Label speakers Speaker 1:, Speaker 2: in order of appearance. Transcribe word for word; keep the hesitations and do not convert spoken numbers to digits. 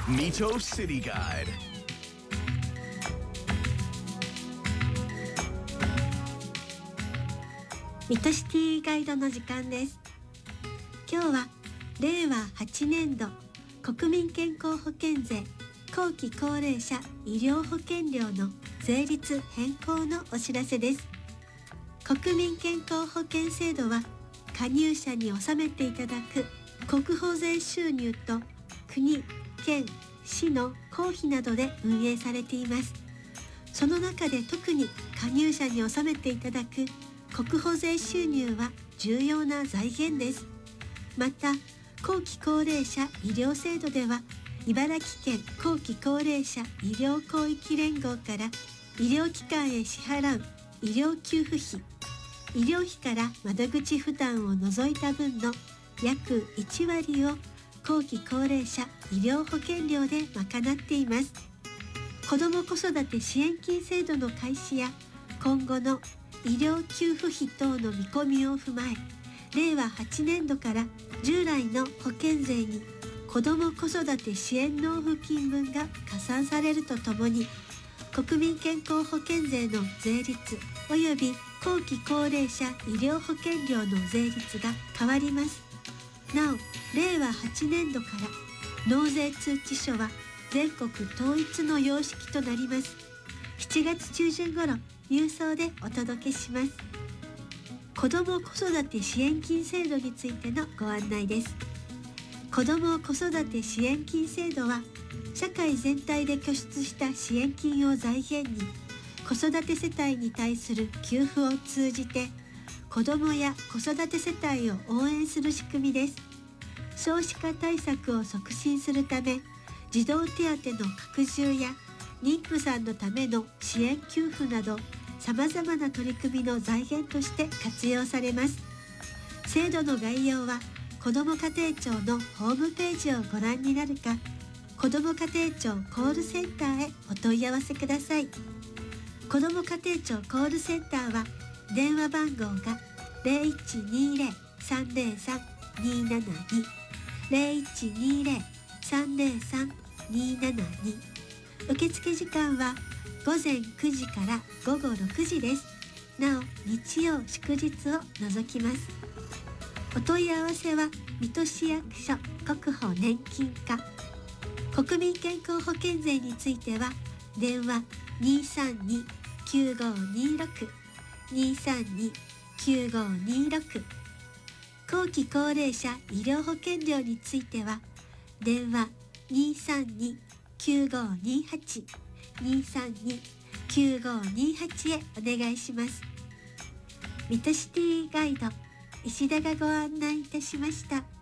Speaker 1: Mito City Guide.
Speaker 2: ミトシティガイドの時間です。今日はれいわはちねんど国民健康保険税後期高齢者医療保険料の税率変更のお知らせです。国民健康保険制度は加入者に納めていただく国保税収入と国、県、市の公費などで運営されています。その中で特に加入者に納めていただく国保税収入は重要な財源です。また後期高齢者医療制度では茨城県後期高齢者医療広域連合から医療機関へ支払う医療給付費、医療費から窓口負担を除いた分の約いちわりを後期高齢者医療保険料で賄っています。子ども子育て支援金制度の開始や今後の医療給付費等の見込みを踏まえ、れいわはちねんどから従来の保険税に子ども子育て支援納付金分が加算されるとともに、国民健康保険税の税率及び後期高齢者医療保険料の税率が変わります。なお、れいわはちねんどから納税通知書は全国統一の様式となります。しちがつちゅうじゅん頃郵送でお届けします。子ども子育て支援金制度についてのご案内です。子ども子育て支援金制度は社会全体で拠出した支援金を財源に子育て世帯に対する給付を通じて子どもや子育て世帯を応援する仕組みです。少子化対策を促進するため児童手当の拡充や妊婦さんのための支援給付などさまざまな取り組みの財源として活用されます。制度の概要は子ども家庭庁のホームページをご覧になるか、子ども家庭庁コールセンターへお問い合わせください。子ども家庭庁コールセンターは電話番号が ゼロいちにゼロ さんゼロさん にーななに ゼロいちにゼロ さんゼロさん にーななに。受付時間はごぜんくじからごごろくじです。なお日曜祝日を除きます。お問い合わせは水戸市役所国保年金課。国民健康保険税については電話 にーさんに きゅうごにろく にーさんに きゅうごにろく。後期高齢者医療保険料については電話 にーさんに きゅうごにはち にーさんに きゅうごにはち へお願いします。ミトシティガイド石田がご案内いたしました。